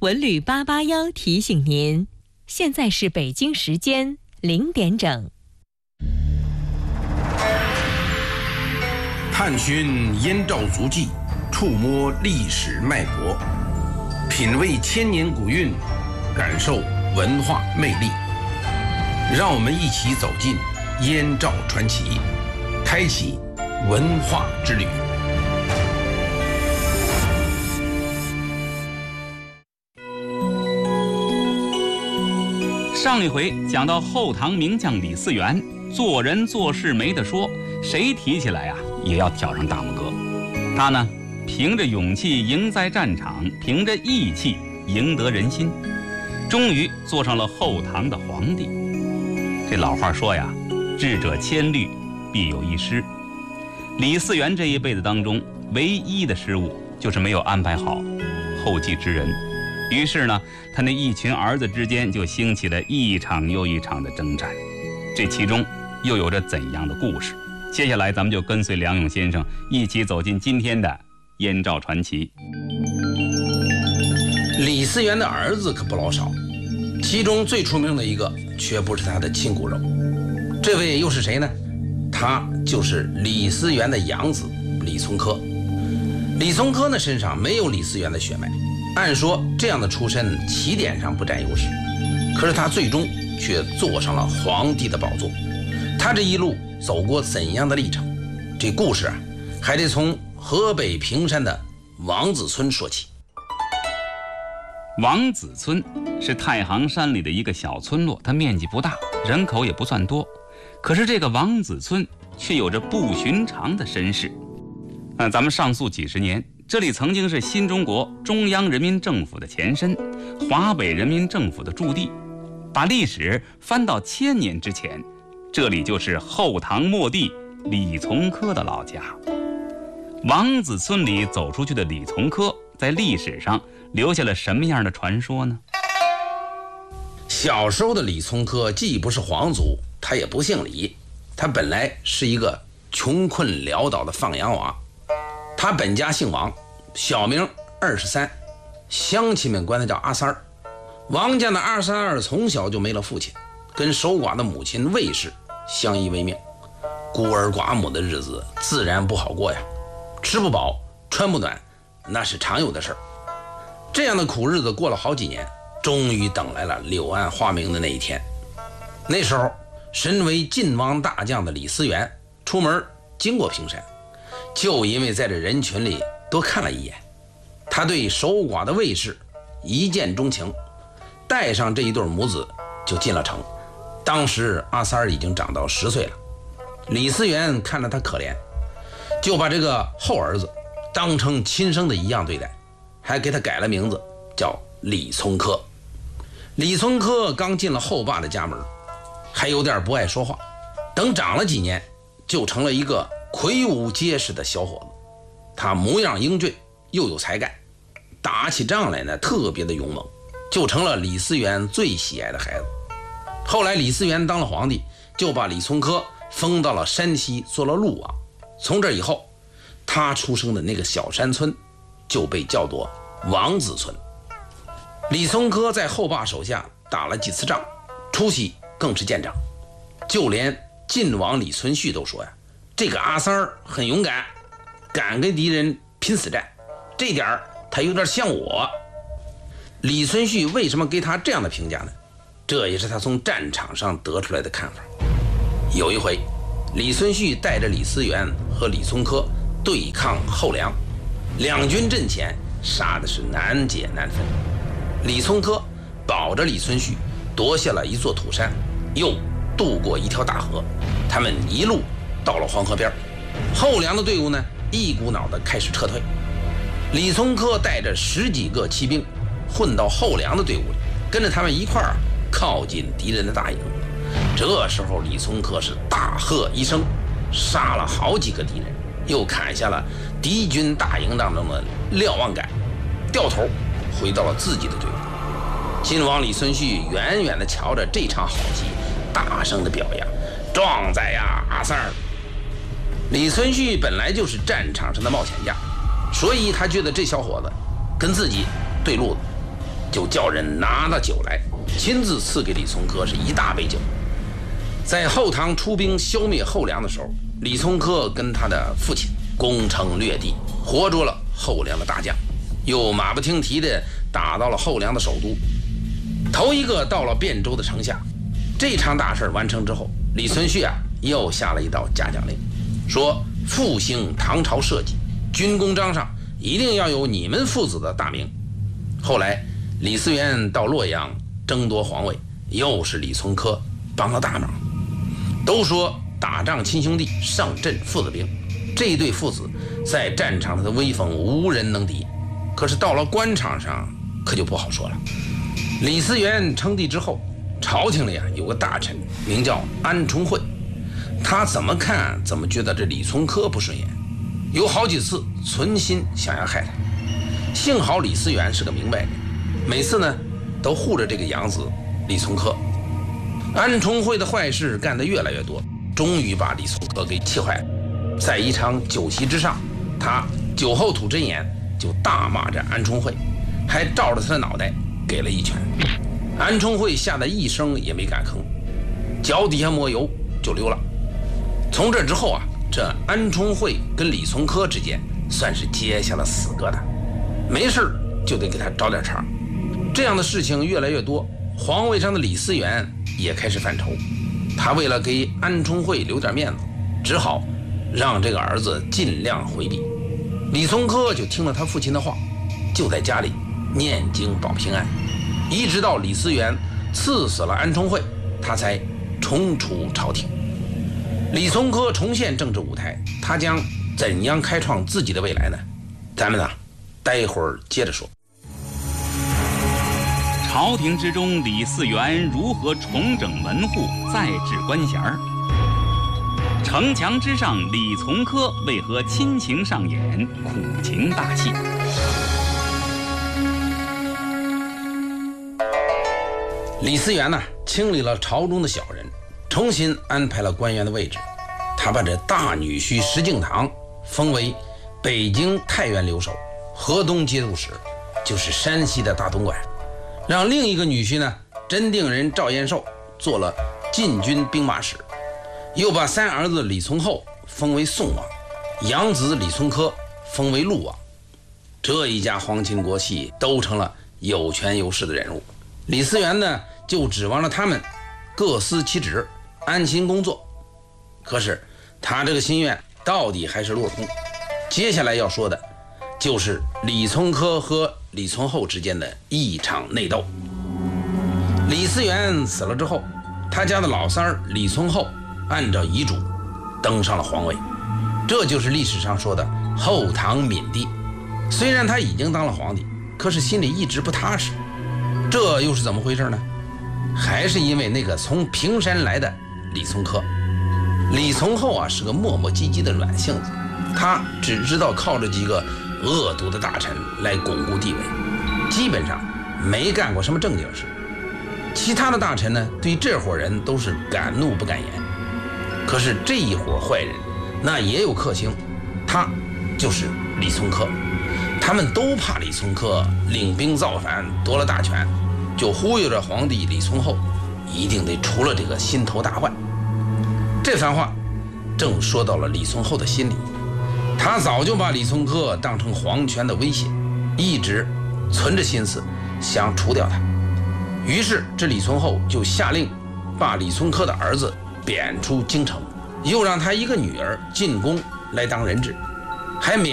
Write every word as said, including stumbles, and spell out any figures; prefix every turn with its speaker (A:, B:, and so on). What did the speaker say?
A: 文旅八八幺提醒您，现在是北京时间零点整。
B: 探寻燕赵足迹，触摸历史脉搏，品味千年古韵，感受文化魅力。让我们一起走进燕赵传奇，开启文化之旅。
C: 上一回讲到后唐名将李嗣源，做人做事没得说，谁提起来啊也要挑上大拇哥。他呢，凭着勇气赢在战场，凭着义气赢得人心，终于做上了后唐的皇帝。这老话说呀，智者千虑，必有一失。李嗣源这一辈子当中，唯一的失误就是没有安排好后继之人。于是呢，他那一群儿子之间就兴起了一场又一场的征战，这其中又有着怎样的故事？接下来咱们就跟随梁勇先生一起走进今天的燕赵传奇。
B: 李嗣源的儿子可不老少，其中最出名的一个却不是他的亲骨肉，这位又是谁呢？他就是李嗣源的养子李从珂。李从珂呢身上没有李嗣源的血脉，按说这样的出身起点上不占优势，可是他最终却坐上了皇帝的宝座。他这一路走过怎样的历程？这故事啊，还得从河北平山的王子村说起。
C: 王子村是太行山里的一个小村落，它面积不大，人口也不算多，可是这个王子村却有着不寻常的身世。那咱们上溯几十年，这里曾经是新中国中央人民政府的前身，华北人民政府的驻地。把历史翻到千年之前，这里就是后唐末帝李从珂的老家。王子村里走出去的李从珂，在历史上留下了什么样的传说呢？
B: 小时候的李从珂既不是皇族，他也不姓李，他本来是一个穷困潦倒的放羊娃。他本家姓王，小名二十三，乡亲们管他叫阿三儿。王家的二三二从小就没了父亲，跟守寡的母亲魏氏相依为命，孤儿寡母的日子自然不好过呀，吃不饱穿不暖，那是常有的事儿。这样的苦日子过了好几年，终于等来了柳暗花明的那一天。那时候身为晋王大将的李嗣源出门经过平山，就因为在这人群里多看了一眼，他对守寡的魏氏一见钟情，带上这一对母子就进了城。当时阿三儿已经长到十岁了，李嗣源看着他可怜，就把这个后儿子当成亲生的一样对待，还给他改了名字叫李从珂。李从珂刚进了后爸的家门，还有点不爱说话，等长了几年就成了一个魁梧结实的小伙子。他模样英俊，又有才干，打起仗来呢特别的勇猛，就成了李嗣源最喜爱的孩子。后来李嗣源当了皇帝，就把李从珂封到了山西做了陆王。从这以后，他出生的那个小山村就被叫做王子村。李从珂在后爸手下打了几次仗，出息更是见长，就连晋王李存勖都说呀，这个阿三儿很勇敢，敢跟敌人拼死战，这点儿他有点像我。李存勖为什么给他这样的评价呢？这也是他从战场上得出来的看法。有一回，李存勖带着李嗣源和李从珂对抗后梁，两军阵前杀的是难解难分。李从珂保着李存勖夺下了一座土山，又渡过一条大河，他们一路到了黄河边。后梁的队伍呢，一股脑的开始撤退。李从珂带着十几个骑兵混到后梁的队伍里，跟着他们一块儿靠近敌人的大营。这时候李从珂是大喝一声，杀了好几个敌人，又砍下了敌军大营当中的瞭望杆，掉头回到了自己的队伍。晋王李存勖远远地瞧着这场好戏，大声地表扬：壮哉呀，阿三儿！李存勖本来就是战场上的冒险家，所以他觉得这小伙子跟自己对路子， 就叫人拿了酒来，亲自赐给李从珂是一大杯酒。在后唐出兵消灭后梁的时候，李从珂跟他的父亲攻城略地，活捉了后梁的大将，又马不停蹄地打到了后梁的首都，头一个到了汴州的城下。这场大事完成之后，李存勖啊又下了一道嘉奖令，说复兴唐朝社稷，军功章上一定要有你们父子的大名。后来李嗣源到洛阳争夺皇位，又是李从珂帮了大忙。都说打仗亲兄弟，上阵父子兵，这一对父子在战场上的威风无人能敌，可是到了官场上可就不好说了。李嗣源称帝之后，朝廷里啊有个大臣名叫安重会，他怎么看怎么觉得这李从珂不顺眼，有好几次存心想要害他。幸好李嗣源是个明白人，每次呢都护着这个养子李从珂。安重会的坏事干得越来越多，终于把李从珂给气坏了。在一场酒席之上，他酒后吐真言，就大骂这安重会，还照着他的脑袋给了一拳。安重会吓得一声也没敢吭，脚底下抹油就溜了。从这之后啊，这安重会跟李从珂之间算是结下了死疙瘩，没事就得给他找点茬。这样的事情越来越多，皇位上的李嗣源也开始犯愁。他为了给安重会留点面子，只好让这个儿子尽量回避。李从珂就听了他父亲的话，就在家里念经保平安，一直到李嗣源赐死了安重会，他才重出朝廷。李从珂重现政治舞台，他将怎样开创自己的未来呢？咱们呢，待会儿接着说。
C: 朝廷之中，李嗣源如何重整门户，再置官衔儿？城墙之上，李从珂为何亲情上演，苦情大戏？
B: 李嗣源呢，清理了朝中的小人，重新安排了官员的位置。他把这大女婿石敬瑭封为北京太原留守、河东节度使，就是山西的大总管。让另一个女婿呢，真定人赵延寿做了禁军兵马使，又把三儿子李从厚封为宋王，养子李从珂封为陆王。这一家皇亲国戚都成了有权有势的人物。李嗣源呢，就指望着他们各司其职，安心工作。可是他这个心愿到底还是落空。接下来要说的就是李从珂和李从厚之间的一场内斗。李嗣源死了之后，他家的老三儿李从厚按照遗嘱登上了皇位，这就是历史上说的后唐闵帝。虽然他已经当了皇帝，可是心里一直不踏实。这又是怎么回事呢？还是因为那个从平山来的李从珂。李从厚啊是个磨磨唧唧的软性子，他只知道靠着几个恶毒的大臣来巩固地位，基本上没干过什么正经事。其他的大臣呢，对这伙人都是敢怒不敢言。可是这一伙坏人那也有克星，他就是李从珂。他们都怕李从珂领兵造反夺了大权，就忽悠着皇帝李从厚一定得除了这个心头大患。这番话正说到了李从厚的心里，他早就把李从珂当成皇权的威胁，一直存着心思想除掉他。于是这李从厚就下令把李从珂的儿子贬出京城，又让他一个女儿进宫来当人质，还免